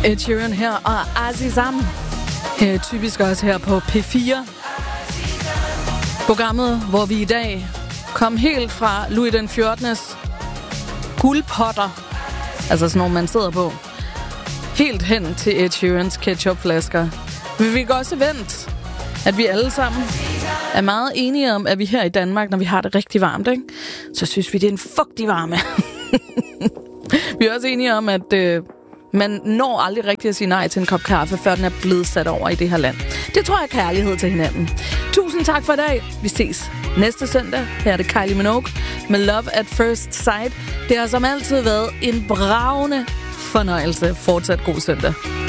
Ed Sheeran her og Azizam. Typisk også her på P4. Programmet, hvor vi i dag kom helt fra Louis den 14. guldpotter, altså sådan nogle, man sidder på, helt hen til Ed Sheerans ketchupflasker. Vi vil også vente, at vi alle sammen er meget enige om, at vi her i Danmark, når vi har det rigtig varmt, ikke? Så synes vi, det er en fugtig varme. Vi er også enige om, at man når aldrig rigtig at sige nej til en kop kaffe, før den er blevet sat over i det her land. Det tror jeg er kærlighed til hinanden. Tusind tak for i dag. Vi ses næste søndag. Her er det Kylie Minogue med Love at First Sight. Det har som altid været en bragende fornøjelse. Fortsat god søndag.